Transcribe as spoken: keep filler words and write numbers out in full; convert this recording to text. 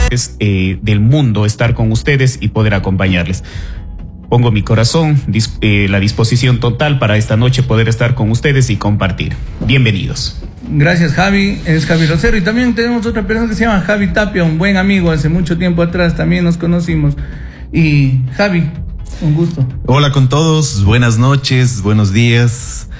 eh, del mundo estar con ustedes y poder acompañarles. Pongo mi corazón, dis, eh, la disposición total para esta noche poder estar con ustedes y compartir. Bienvenidos. Gracias, Javi. Es Javi Rosero. Y también tenemos otra persona que se llama Javi Tapia, un buen amigo. Hace mucho tiempo atrás también nos conocimos. Y Javi, un gusto. Hola con todos, buenas noches, buenos días.